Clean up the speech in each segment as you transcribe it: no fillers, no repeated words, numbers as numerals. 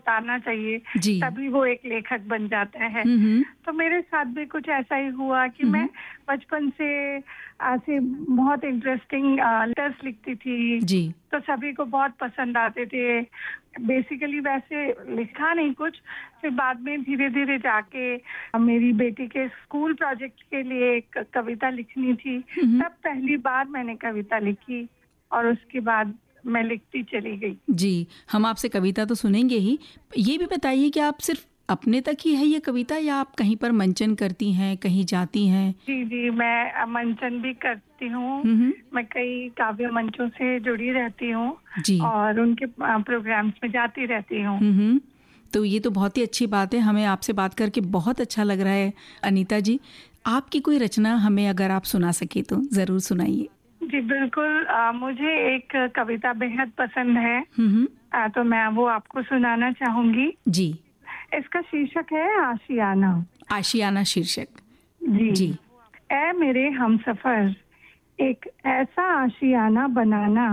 उतारना चाहिए, जी। तभी वो एक लेखक बन जाता है। तो मेरे साथ भी कुछ ऐसा ही हुआ कि मैं बचपन से ऐसे बहुत इंटरेस्टिंग लेटर्स लिखती थी, जी। तो सभी को बहुत पसंद आते थे। बेसिकली वैसे लिखा नहीं कुछ, फिर बाद में धीरे धीरे जाके मेरी बेटी के स्कूल प्रोजेक्ट के लिए एक कविता लिखनी थी, तब पहली बार मैंने कविता लिखी और उसके बाद मैं लिखती चली गई। जी, हम आपसे कविता तो सुनेंगे ही। ये भी बताइए कि आप सिर्फ अपने तक ही है ये कविता या आप कहीं पर मंचन करती हैं, कहीं जाती हैं? जी जी, मैं मंचन भी करती हूँ। मैं कई काव्य मंचों से जुड़ी रहती हूँ जी। और उनके प्रोग्राम्स में जाती रहती हूँ। तो ये तो बहुत ही अच्छी बात है। हमें आपसे बात करके बहुत अच्छा लग रहा है अनीता जी। आपकी कोई रचना हमें अगर आप सुना सके तो ज़रूर सुनाइए। जी बिल्कुल, मुझे एक कविता बेहद पसंद है, तो मैं वो आपको सुनाना चाहूंगी। जी। इसका शीर्षक है आशियाना। आशियाना शीर्षक। जी, जी। ऐ मेरे हमसफर, एक ऐसा आशियाना बनाना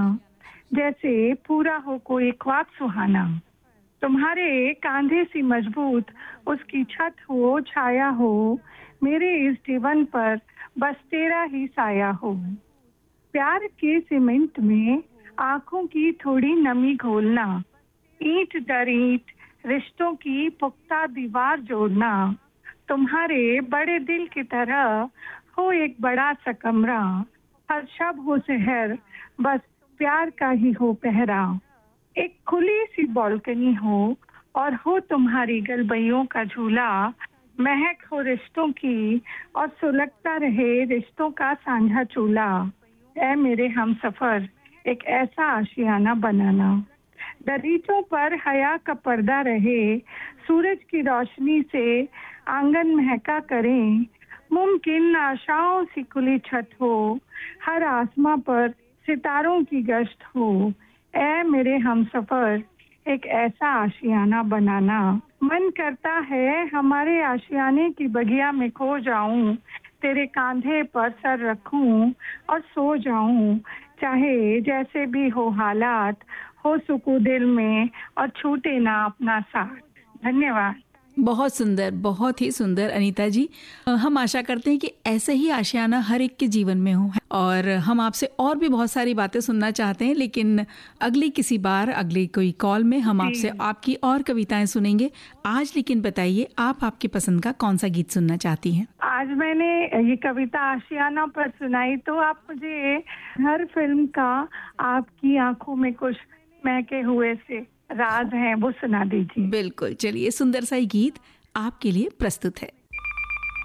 जैसे पूरा हो कोई ख्वाब सुहाना। तुम्हारे कांधे सी मजबूत उसकी छत हो, छाया हो मेरे इस जीवन पर, बस तेरा ही साया हो। प्यार के सीमेंट में आंखों की थोड़ी नमी घोलना, ईंट दर ईंट रिश्तों की पुख्ता दीवार जोड़ना। तुम्हारे बड़े दिल की तरह हो एक बड़ा सा कमरा, हर शब हो सहर, बस प्यार का ही हो पहरा। एक खुली सी बालकनी हो और हो तुम्हारी गलबैयों का झूला, महक हो रिश्तों की और सुलगता रहे रिश्तों का साझा चूल्हा। ऐ मेरे हमसफर, एक ऐसा आशियाना बनाना, दरीचों पर हया का पर्दा रहे, सूरज की रोशनी से आंगन महका करें, मुमकिन आशाओं सी खुली छत हो, हर आसमां पर सितारों की गश्त हो। ऐ मेरे हमसफर, एक ऐसा आशियाना बनाना। मन करता है हमारे आशियाने की बगिया में खो जाऊं, तेरे कांधे पर सर रखूं और सो जाऊं, चाहे जैसे भी हो हालात, हो सुकून दिल में और छूटे ना अपना साथ। धन्यवाद। बहुत सुंदर, बहुत ही सुंदर अनीता जी। हम आशा करते हैं कि ऐसे ही आशियाना हर एक के जीवन में हो, और हम आपसे और भी बहुत सारी बातें सुनना चाहते हैं, लेकिन अगली किसी बार, अगली कोई कॉल में हम आपसे आपकी और कविताएं सुनेंगे। आज लेकिन बताइए, आप आपकी पसंद का कौन सा गीत सुनना चाहती हैं? आज मैंने ये कविता आशियाना पर सुनाई, तो आप मुझे हर फिल्म का आपकी आंखों में कुछ महके हुए से राज हैं वो सुना दीजिए। बिल्कुल, चलिए सुंदर सा गीत आपके लिए प्रस्तुत है।